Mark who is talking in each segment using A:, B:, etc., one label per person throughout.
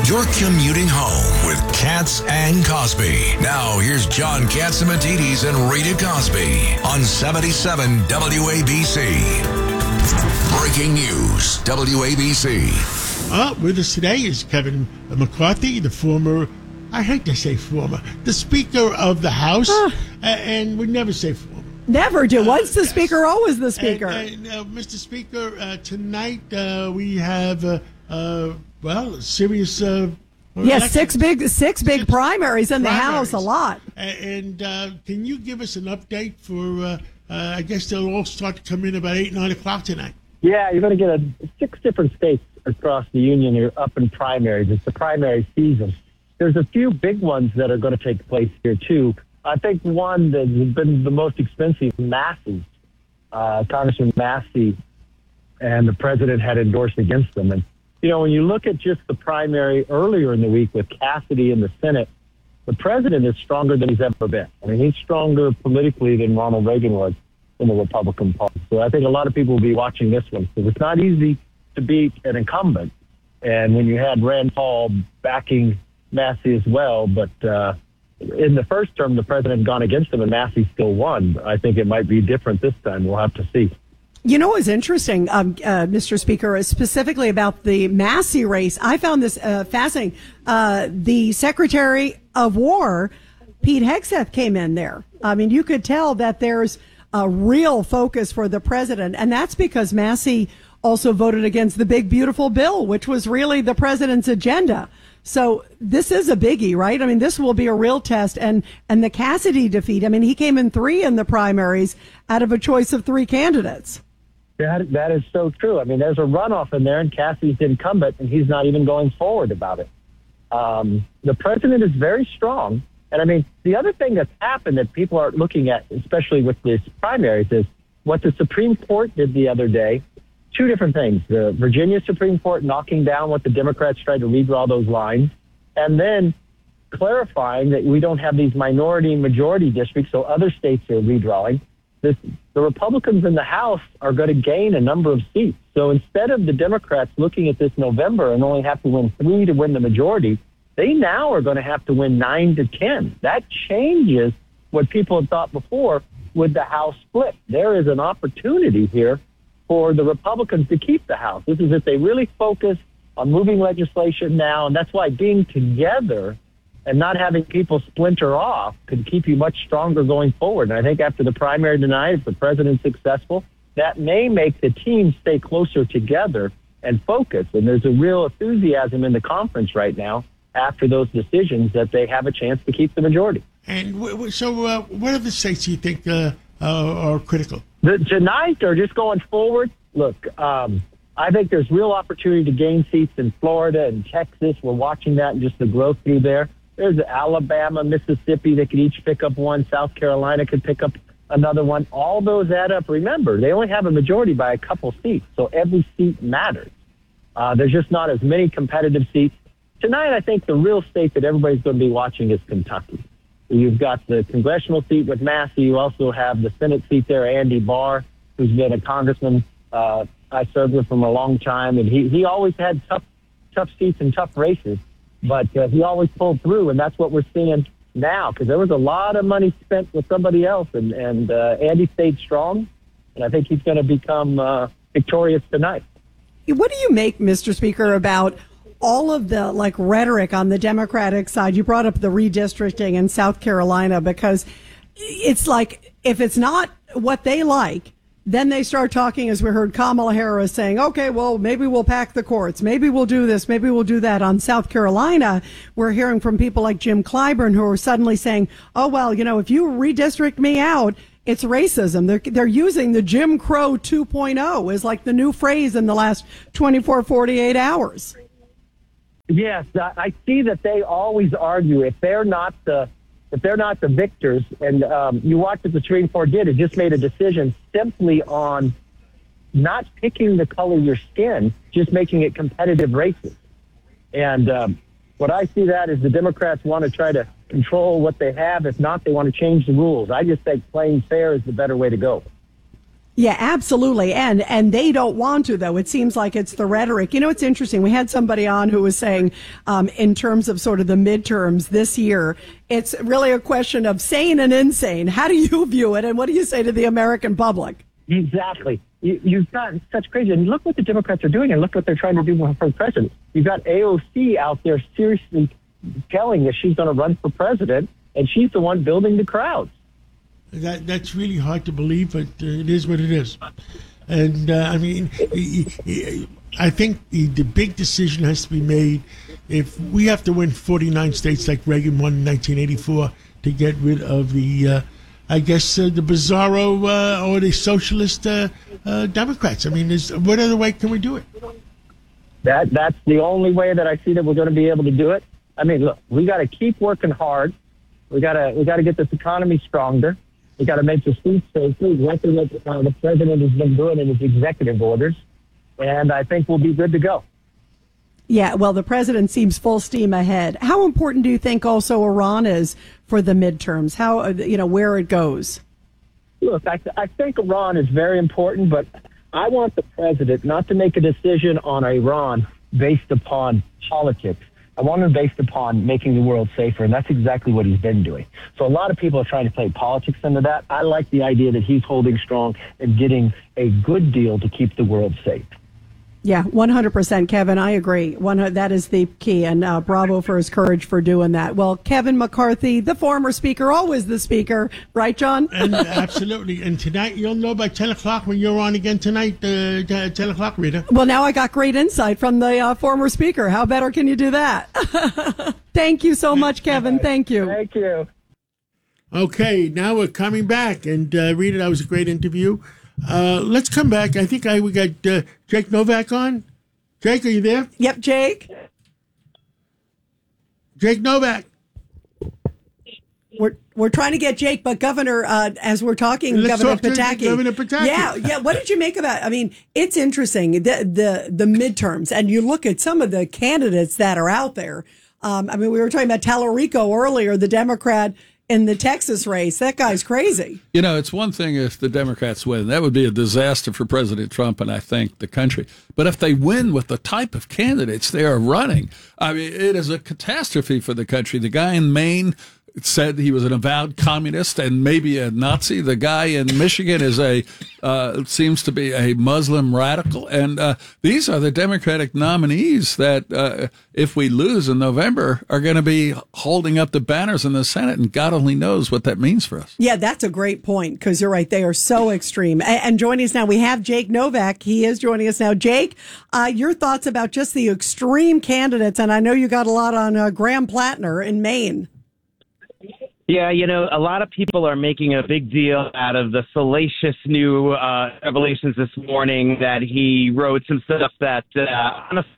A: You're commuting home with Katz and Cosby. Now, here's John Catsimatidis and Rita Cosby on 77 WABC. Breaking news, WABC.
B: With us today is Kevin McCarthy, the former, I hate to say former, the Speaker of the House, and we never say former.
C: Never do. Once the Speaker, always the Speaker.
B: Mr. Speaker, tonight we have, serious...
C: Yes, six big primaries in the House, a lot.
B: And can you give us an update for, I guess they'll all start to come in about 8, 9 o'clock tonight?
D: Yeah, you're going to get 6 different states across the union are up in primaries. It's the primary season. There's a few big ones that are going to take place here, too. I think one that has been the most expensive, Massey. Congressman Massey and the president had endorsed against them. And, when you look at just the primary earlier in the week with Cassidy in the Senate, the president is stronger than he's ever been. I mean, he's stronger politically than Ronald Reagan was in the Republican Party. So I think a lot of people will be watching this one because it's not easy to beat an incumbent. And when you had Rand Paul backing Massey as well, but in the first term, the president had gone against him and Massey still won. I think it might be different this time. We'll have to see.
C: You know what's interesting, Mr. Speaker, is specifically about the Massey race. I found this fascinating. The Secretary of War, Pete Hegseth, came in there. I mean, you could tell that there's a real focus for the president, and that's because Massey also voted against the big, beautiful bill, which was really the president's agenda. So this is a biggie, right? I mean, this will be a real test. And the Cassidy defeat, I mean, he came in 3 in the primaries out of a choice of 3 candidates.
D: That is so true. I mean, there's a runoff in there, and Cassidy's incumbent, and he's not even going forward about it. The president is very strong. And, I mean, the other thing that's happened that people are looking at, especially with these primaries, is what the Supreme Court did the other day. 2 different things. The Virginia Supreme Court knocking down what the Democrats tried to redraw those lines, and then clarifying that we don't have these minority and majority districts, so other states are redrawing. The Republicans in the House are going to gain a number of seats. So instead of the Democrats looking at this November and only have to win 3 to win the majority, they now are going to have to win 9 to 10. That changes what people had thought before with the House split. There is an opportunity here for the Republicans to keep the House. This is if they really focus on moving legislation now, and that's why being together and not having people splinter off could keep you much stronger going forward. And I think after the primary tonight, if the president's successful, that may make the team stay closer together and focus. And there's a real enthusiasm in the conference right now after those decisions that they have a chance to keep the majority.
B: And so what other states do you think are critical?
D: Tonight, or just going forward, look, I think there's real opportunity to gain seats in Florida and Texas. We're watching that and just the growth through there. There's Alabama, Mississippi that could each pick up one. South Carolina could pick up another one. All those add up. Remember, they only have a majority by a couple seats, so every seat matters. There's just not as many competitive seats. Tonight, I think the real state that everybody's going to be watching is Kentucky. You've got the congressional seat with Massey. You also have the Senate seat there, Andy Barr, who's been a congressman. I served with him a long time, and he always had tough seats and tough races, but he always pulled through, and that's what we're seeing now, because there was a lot of money spent with somebody else, and Andy stayed strong, and I think he's going to become victorious tonight.
C: What do you make, Mr. Speaker, about all of the rhetoric on the Democratic side? You brought up the redistricting in South Carolina, because it's like, if it's not what they like, then they start talking, as we heard Kamala Harris saying, okay, well, maybe we'll pack the courts. Maybe we'll do this. Maybe we'll do that. On South Carolina, we're hearing from people like Jim Clyburn who are suddenly saying, oh, well, if you redistrict me out, it's racism. They're using the Jim Crow 2.0 as like the new phrase in the last 24, 48 hours.
D: Yes, I see that they always argue if they're not the victors, and you watch what the Supreme Court did. It just made a decision simply on not picking the color of your skin, just making it competitive races. And what I see that is the Democrats want to try to control what they have. If not, they want to change the rules. I just think playing fair is the better way to go.
C: Yeah, absolutely. And they don't want to, though. It seems like it's the rhetoric. You know, it's interesting. We had somebody on who was saying, in terms of sort of the midterms this year, it's really a question of sane and insane. How do you view it? And what do you say to the American public?
D: Exactly. You've got such crazy. And look what the Democrats are doing, and look what they're trying to do for the president. You've got AOC out there seriously telling us she's going to run for president, and she's the one building the crowds.
B: That's really hard to believe, but it is what it is. And I mean, I think the big decision has to be made. If we have to win 49 states like Reagan won in 1984 to get rid of the, I guess, the bizarro or the socialist Democrats. I mean, what other way can we do it?
D: That's the only way that I see that we're going to be able to do it. I mean, look, we got to keep working hard. We got to get this economy stronger. We got to make the streets safer, exactly what the president has been doing in his executive orders, and I think we'll be good to go.
C: Yeah, well, the president seems full steam ahead. How important do you think also Iran is for the midterms? How, where it goes?
D: Look, I think Iran is very important, but I want the president not to make a decision on Iran based upon politics. I want him based upon making the world safer, and that's exactly what he's been doing. So a lot of people are trying to play politics into that. I like the idea that he's holding strong and getting a good deal to keep the world safe.
C: Yeah, 100%, Kevin. I agree. That is the key, and bravo for his courage for doing that. Well, Kevin McCarthy, the former speaker, always the speaker, right, John?
B: And absolutely. And tonight, you'll know by 10 o'clock when you're on again tonight, 10 o'clock, Rita.
C: Well, now I got great insight from the former speaker. How better can you do that? Thank you so much, Kevin. Thank you.
D: Thank you.
B: Okay, now we're coming back. And Rita, that was a great interview. Let's come back. I think we got Jake Novak on. Jake, are you there?
C: Yep, Jake.
B: Jake Novak.
C: We're trying to get Jake, but Governor, as we're talking, Governor Pataki.
B: Governor Pataki.
C: Yeah. What did you make of that? I mean, it's interesting, the midterms, and you look at some of the candidates that are out there. I mean, we were talking about Tallarico earlier, the Democrat in the Texas race. That guy's crazy.
E: You know, it's one thing if the Democrats win. That would be a disaster for President Trump and I think the country. But if they win with the type of candidates they are running, I mean, it is a catastrophe for the country. The guy in Maine said he was an avowed communist and maybe a Nazi. The guy in Michigan is seems to be a Muslim radical. And these are the Democratic nominees that, if we lose in November, are going to be holding up the banners in the Senate. And God only knows what that means for us.
C: Yeah, that's a great point, because you're right. They are so extreme. And joining us now, we have Jake Novak. He is joining us now. Jake, your thoughts about just the extreme candidates. And I know you got a lot on Graham Plattner in Maine.
F: Yeah, you know, a lot of people are making a big deal out of the salacious new revelations this morning that he wrote some stuff that on a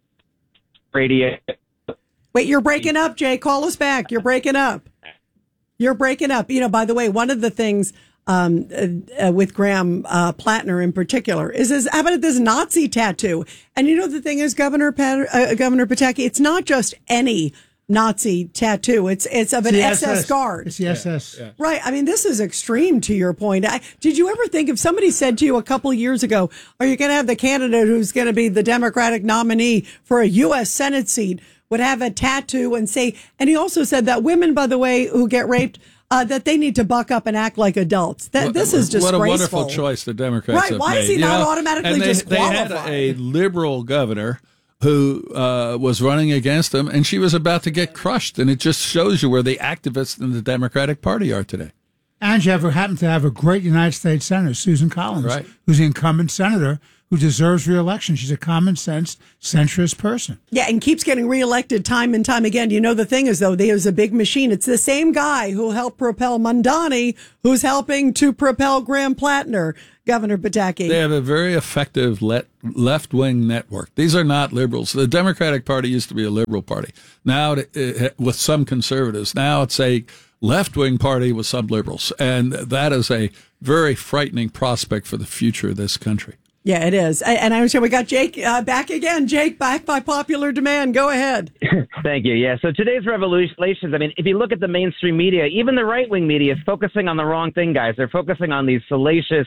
F: radio.
C: Wait, you're breaking up, Jay. Call us back. You're breaking up. You're breaking up. You know, by the way, one of the things with Graham Plattner in particular is how about this Nazi tattoo? And you know, the thing is, Governor Pataki, it's not just any Nazi tattoo. It's of an SS guard.
B: It's the SS. Yeah.
C: Right. I mean, this is extreme to your point. Did you ever think if somebody said to you a couple of years ago, are you going to have the candidate who's going to be the Democratic nominee for a U.S. Senate seat would have a tattoo and say, and he also said that women, by the way, who get raped, that they need to buck up and act like adults. This is disgraceful.
E: What a wonderful choice the Democrats have
C: Why
E: made.
C: is he not automatically disqualified?
E: They had a liberal governor who was running against him, and she was about to get crushed. And it just shows you where the activists in the Democratic Party are today.
G: And you happen to have a great United States Senator, Susan Collins,
E: right,
G: who's the incumbent senator who deserves re-election. She's a common-sense, centrist person.
C: Yeah, and keeps getting reelected time and time again. You know, the thing is, though, there's a big machine. It's the same guy who helped propel Mamdani who's helping to propel Graham Plattner, Governor Pataki.
E: They have a very effective left-wing network. These are not liberals. The Democratic Party used to be a liberal party. Now, with some conservatives. Now it's a left-wing party with some liberals. And that is a very frightening prospect for the future of this country.
C: Yeah, it is. And I understand we got Jake back again. Jake, back by popular demand. Go ahead.
F: Thank you. Yeah, so today's revelations, I mean, if you look at the mainstream media, even the right-wing media is focusing on the wrong thing, guys. They're focusing on these salacious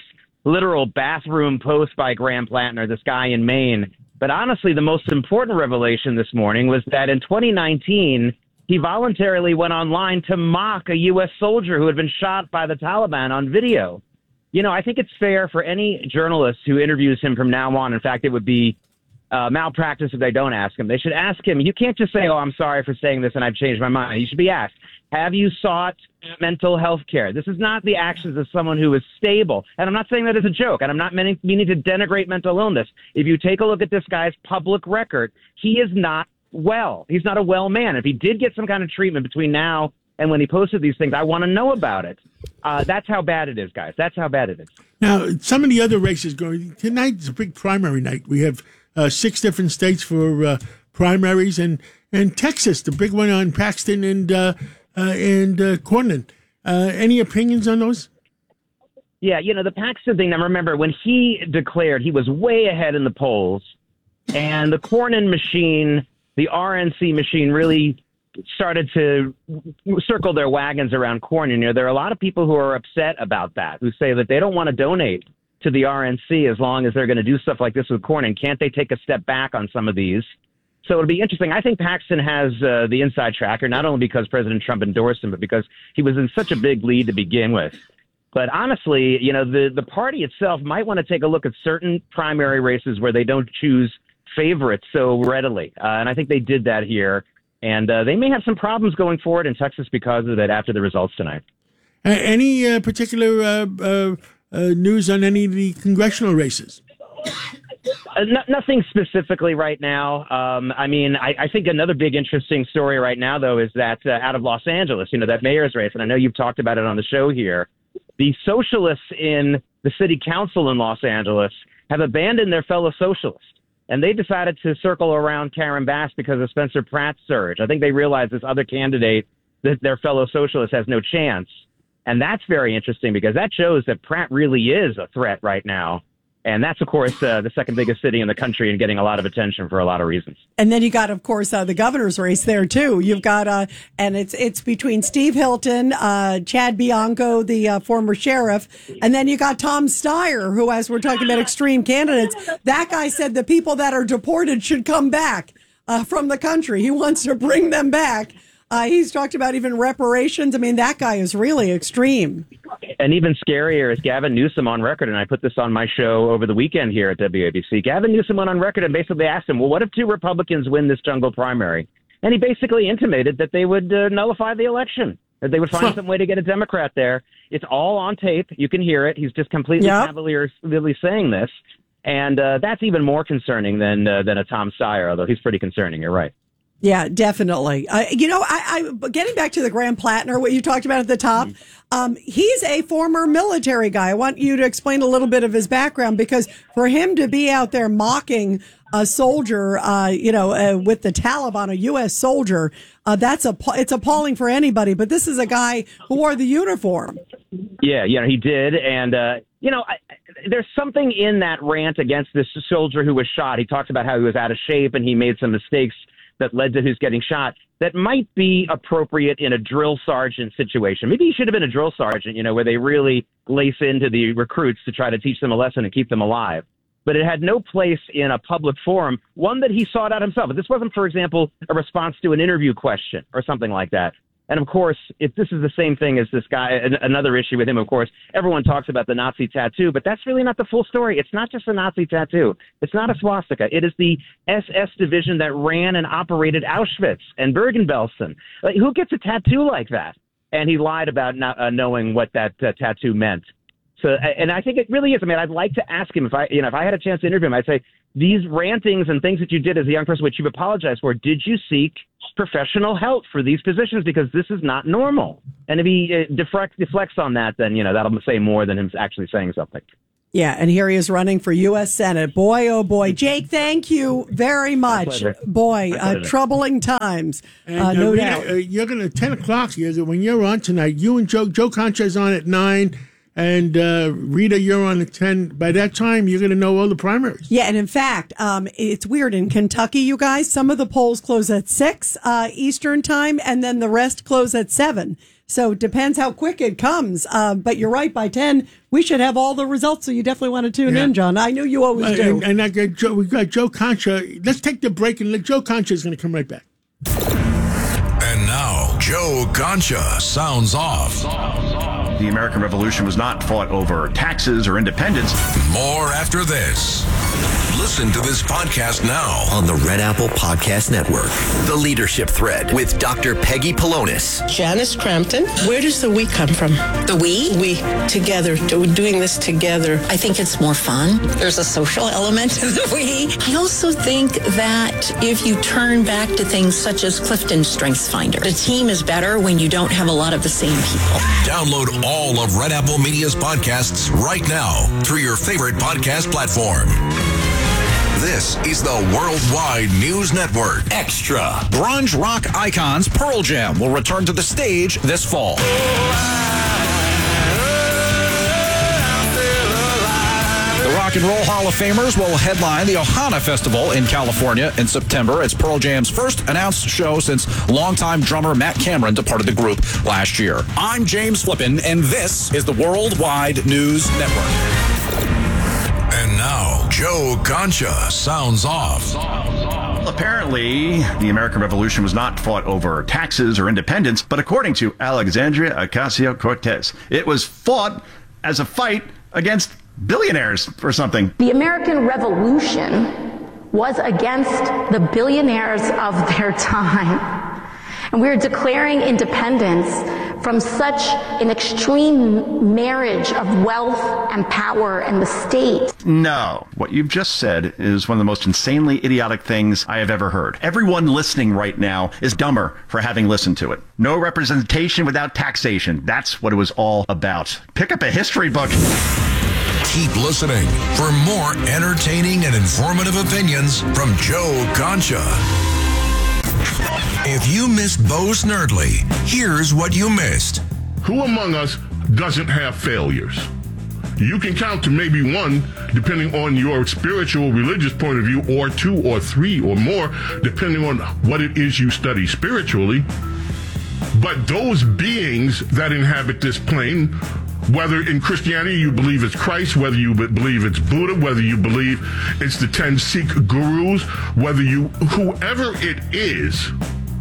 F: literal bathroom post by Graham Plattner, this guy in Maine. But honestly, the most important revelation this morning was that in 2019, he voluntarily went online to mock a U.S. soldier who had been shot by the Taliban on video. You know, I think it's fair for any journalist who interviews him from now on. In fact, it would be malpractice if they don't ask him. They should ask him. You can't just say, "Oh, I'm sorry for saying this and I've changed my mind." You should be asked, have you sought mental health care? This is not the actions of someone who is stable. And I'm not saying that as a joke, and I'm not meaning to denigrate mental illness. If you take a look at this guy's public record, he is not well. He's not a well man. If he did get some kind of treatment between now and when he posted these things, I want to know about it. That's how bad it is, guys. That's how bad it is.
B: Now, some of the other races going tonight is a big primary night. We have 6 different states for primaries, and Texas, the big one on Paxton and Cornyn. Any opinions on those?
F: Yeah, you know, the Paxton thing, now remember, when he declared, he was way ahead in the polls, and the Cornyn machine, the RNC machine, really started to circle their wagons around Cornyn. You know, there are a lot of people who are upset about that, who say that they don't want to donate to the RNC as long as they're going to do stuff like this with Cornyn. Can't they take a step back on some of these? So it'll be interesting. I think Paxton has the inside tracker, not only because President Trump endorsed him, but because he was in such a big lead to begin with. But honestly, you know, the party itself might want to take a look at certain primary races where they don't choose favorites so readily. And I think they did that here. And they may have some problems going forward in Texas because of that after the results tonight.
B: Any particular news on any of the congressional races?
F: Nothing specifically right now. I think another big interesting story right now, though, is that out of Los Angeles, you know, that mayor's race, and I know you've talked about it on the show here, the socialists in the city council in Los Angeles have abandoned their fellow socialists, and they decided to circle around Karen Bass because of Spencer Pratt's surge. I think they realized this other candidate, that their fellow socialist, has no chance. And that's very interesting because that shows that Pratt really is a threat right now. And that's, of course, the second biggest city in the country and getting a lot of attention for a lot of reasons.
C: And then you got, of course, the governor's race there, too. You've got, and it's between Steve Hilton, Chad Bianco, the former sheriff, and then you got Tom Steyer, who, as we're talking about extreme candidates, that guy said the people that are deported should come back from the country. He wants to bring them back. He's talked about even reparations. I mean, that guy is really extreme.
F: And even scarier is Gavin Newsom on record, and I put this on my show over the weekend here at WABC. Gavin Newsom went on record and basically asked him, well, what if 2 Republicans win this jungle primary? And he basically intimated that they would nullify the election, that they would find some way to get a Democrat there. It's all on tape. You can hear it. He's just completely cavalierly saying this. And that's even more concerning than a Tom Steyer, although he's pretty concerning. You're right.
C: Yeah, definitely. I getting back to the Graham Plattner, what you talked about at the top, he's a former military guy. I want you to explain a little bit of his background, because for him to be out there mocking a soldier, with the Taliban, a U.S. soldier, it's appalling for anybody. But this is a guy who wore the uniform.
F: Yeah, he did. And, there's something in that rant against this soldier who was shot. He talks about how he was out of shape and he made some mistakes that led to his getting shot, that might be appropriate in a drill sergeant situation. Maybe he should have been a drill sergeant, where they really lace into the recruits to try to teach them a lesson and keep them alive. But it had no place in a public forum, one that he sought out himself. This wasn't, for example, a response to an interview question or something like that. And, of course, if this is the same thing as this guy, another issue with him, of course, everyone talks about the Nazi tattoo, but that's really not the full story. It's not just a Nazi tattoo. It's not a swastika. It is the SS division that ran and operated Auschwitz and Bergen-Belsen. Who gets a tattoo like that? And he lied about not knowing what that tattoo meant. So, and I think it really is. I mean, I'd like to ask him if I had a chance to interview him, I'd say, these rantings and things that you did as a young person, which you've apologized for, did you seek professional help for these positions? Because this is not normal. And if he deflects on that, then, that'll say more than him actually saying something.
C: Yeah, and here he is running for U.S. Senate. Boy, oh boy. Jake, thank you very much. Boy, troubling times,
B: and,
C: no
B: Rita,
C: doubt.
B: You're going to 10 o'clock, when you're on tonight, you and Joe Concha is on at 9, and Rita, you're on at 10. By that time, you're going to know all the primaries.
C: Yeah, and in fact, it's weird. In Kentucky, you guys, some of the polls close at 6 Eastern time, and then the rest close at 7. So it depends how quick it comes. But you're right, by 10, we should have all the results. So you definitely want to tune in, John. I knew you always do.
B: And we got Joe Concha. Let's take the break, and Joe Concha is going to come right back.
A: And now, Joe Concha sounds off.
H: The American Revolution was not fought over taxes or independence.
A: More after this. Listen to this podcast now
I: on the Red Apple Podcast Network. The Leadership Thread with Dr. Peggy Polonis.
J: Janice Crampton. Where does the we come from?
K: The we?
J: We, together, doing this together.
K: I think it's more fun. There's a social element to the we. I also think that if you turn back to things such as Clifton StrengthsFinder, the team is better when you don't have a lot of the same people.
A: Download all of Red Apple Media's podcasts right now through your favorite podcast platform. This is the Worldwide News Network.
L: Extra. Grunge rock icons Pearl Jam will return to the stage this fall. The Rock and Roll Hall of Famers will headline the Ohana Festival in California in September. It's Pearl Jam's first announced show since longtime drummer Matt Cameron departed the group last year. I'm James Flippin, and this is the Worldwide News Network.
A: And now, Joe Concha sounds off.
H: Apparently, the American Revolution was not fought over taxes or independence, but according to Alexandria Ocasio-Cortez, it was fought as a fight against billionaires or something.
M: The American Revolution was against the billionaires of their time. And we're declaring independence from such an extreme marriage of wealth and power and the state.
H: No. What you've just said is one of the most insanely idiotic things I have ever heard. Everyone listening right now is dumber for having listened to it. No representation without taxation. That's what it was all about. Pick up a history book.
A: Keep listening for more entertaining and informative opinions from Joe Concha. If you missed Bo Snerdley, here's what you missed.
N: Who among us doesn't have failures? You can count to maybe one, depending on your spiritual, religious point of view, or two or three or more, depending on what it is you study spiritually. But those beings that inhabit this plane, whether in Christianity you believe it's Christ, whether you believe it's Buddha, whether you believe it's the 10 Sikh gurus, whoever it is,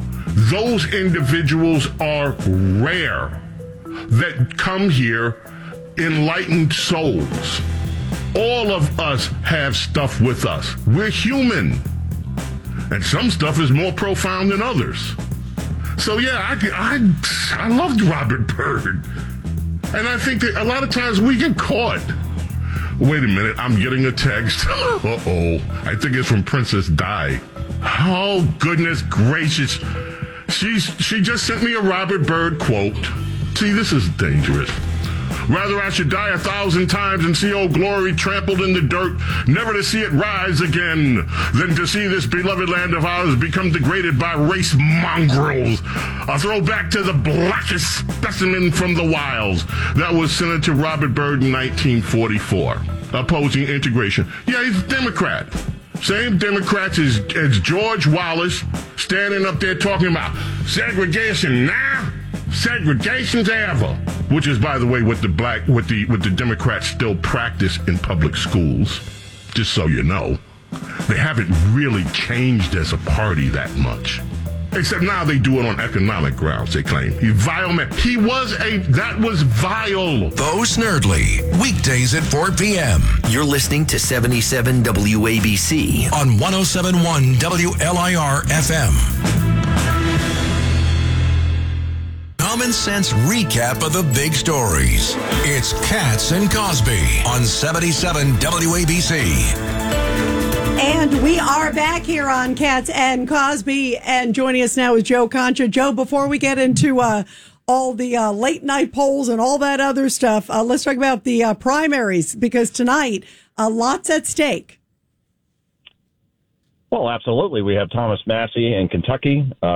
N: those individuals are rare that come here enlightened souls. All of us have stuff with us. We're human. And some stuff is more profound than others. So yeah, I loved Robert Byrd. And I think that a lot of times we get caught. Wait a minute, I'm getting a text. Uh-oh. I think it's from Princess Di. Oh, goodness gracious. She just sent me a Robert Byrd quote. See, this is dangerous. Rather I should die 1,000 times and see Old Glory trampled in the dirt, never to see it rise again, than to see this beloved land of ours become degraded by race mongrels. A throwback to the blackest specimen from the wilds. That was Senator Robert Byrd in 1944, opposing integration. Yeah, he's a Democrat. Same Democrats as George Wallace, standing up there talking about segregation now, segregation's ever. Which is, by the way, what the Democrats still practice in public schools. Just so you know, they haven't really changed as a party that much. Except now they do it on economic grounds, they claim. He's vile man. That was vile.
A: Bo Snerdley, weekdays at 4 p.m.
I: You're listening to 77 WABC
A: on 107.1 WLIR FM. Common sense recap of the big stories. It's Katz and Cosby on 77 WABC.
C: And we are back here on Katz and Cosby, and joining us now is Joe Concha. Joe, before we get into all the late night polls and all that other stuff, let's talk about the primaries, because tonight, lots at stake.
O: Well, absolutely. We have Thomas Massie in Kentucky.